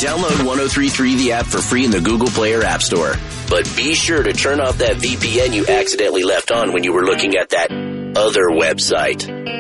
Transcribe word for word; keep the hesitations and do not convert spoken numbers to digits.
Download one oh three point three the app for free in the Google Play or App Store. But be sure to turn off that V P N you accidentally left on when you were looking at that other website.